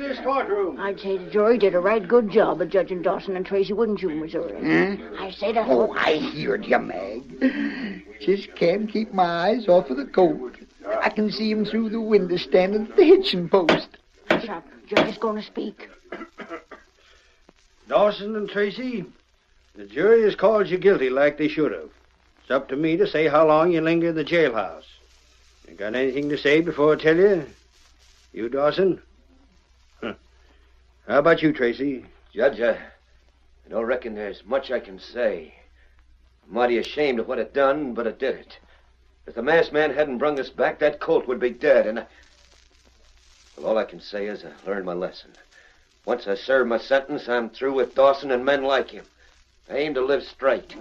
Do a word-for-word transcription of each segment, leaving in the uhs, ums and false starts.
this courtroom. I'd say the jury did a right good job of judging Dawson and Tracy, wouldn't you, Missouri? Hmm? I said I Oh, thought... I heard you, Mag. Just can't keep my eyes off of the colt. I can see him through the window standing at the hitching post. Shut. Judge is going to speak. Dawson and Tracy, the jury has called you guilty like they should have. It's up to me to say how long you linger in the jailhouse. You got anything to say before I tell you? You, Dawson? Huh. How about you, Tracy? Judge, I, I don't reckon there's much I can say. I'm mighty ashamed of what it done, but it did it. If the masked man hadn't brung us back, that colt would be dead, and I... Well, all I can say is I learned my lesson. Once I serve my sentence, I'm through with Dawson and men like him. I aim to live straight.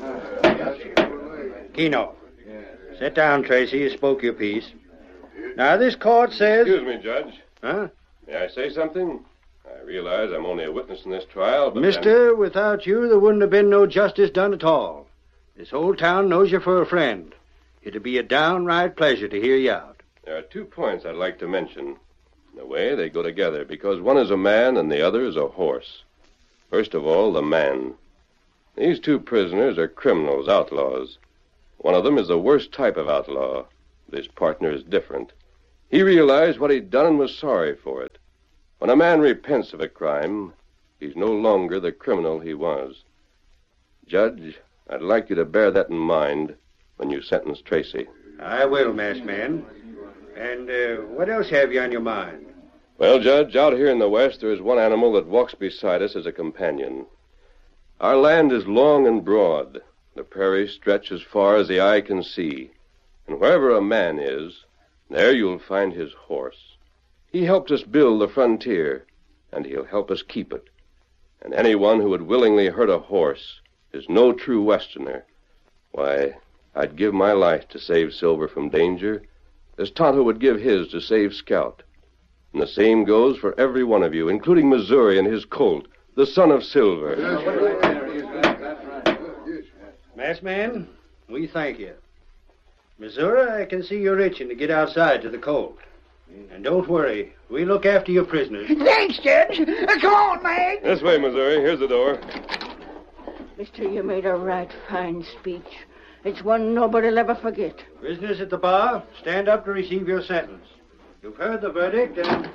Keno. Sit down, Tracy. You spoke your piece. Now, this court says... Excuse me, Judge. Huh? May I say something? I realize I'm only a witness in this trial, but... Mister, I'm... without you, there wouldn't have been no justice done at all. This whole town knows you for a friend. It'd be a downright pleasure to hear you out. There are two points I'd like to mention. In a way, they go together, because one is a man and the other is a horse. First of all, the man. These two prisoners are criminals, outlaws. One of them is the worst type of outlaw. His partner is different. He realized what he'd done and was sorry for it. When a man repents of a crime, he's no longer the criminal he was. Judge, I'd like you to bear that in mind when you sentence Tracy. I will, masked man. And uh, what else have you on your mind? Well, Judge, out here in the West, there is one animal that walks beside us as a companion. Our land is long and broad. The prairies stretch as far as the eye can see. And wherever a man is, there you'll find his horse. He helped us build the frontier, and he'll help us keep it. And anyone who would willingly hurt a horse is no true Westerner. Why, I'd give my life to save Silver from danger, as Tonto would give his to save Scout. And the same goes for every one of you, including Missouri and his colt, the son of Silver. Masked man, we thank you. Missouri, I can see you're itching to get outside to the colt. And don't worry, we look after your prisoners. Thanks, Judge. Uh, come on, Mag. This way, Missouri. Here's the door. Mister, you made a right fine speech. It's one nobody'll ever forget. Prisoners at the bar, stand up to receive your sentence. You've heard the verdict, and...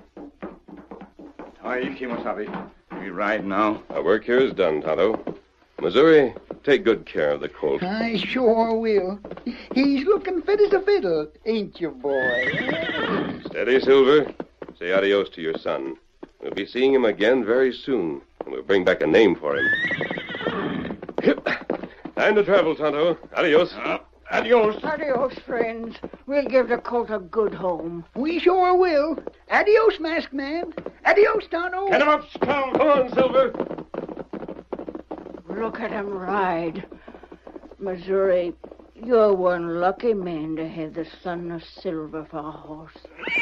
Hi, Kimosabe. We ride now. Our work here is done, Tonto. Missouri, take good care of the colt. I sure will. He's looking fit as a fiddle, ain't you, boy? Steady, Silver. Say adios to your son. We'll be seeing him again very soon, and we'll bring back a name for him. Time to travel, Tonto. Adios. Uh, adios. Adios, friends. We'll give the colt a good home. We sure will. Adios, masked man. Adios, Tonto. Get him up, Scout. Come on, Silver. Look at him ride. Missouri, you're one lucky man to have the son of Silver for a horse.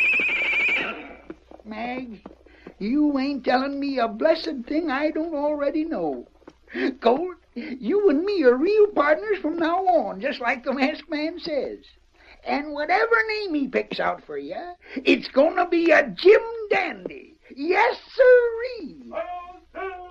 Mag, you ain't telling me a blessed thing I don't already know. Colt, you and me are real partners from now on, just like the masked man says. And whatever name he picks out for you, it's gonna be a Jim Dandy. Yes, sirree.